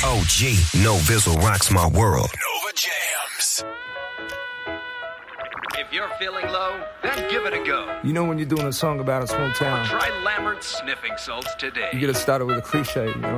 OG, No Vizzle rocks my world. Nova Jams. If you're feeling low, then give it a go. You know when you're doing a song about a small town, Try Lambert's Sniffing Salts today. you gotta start it with a cliche, you know?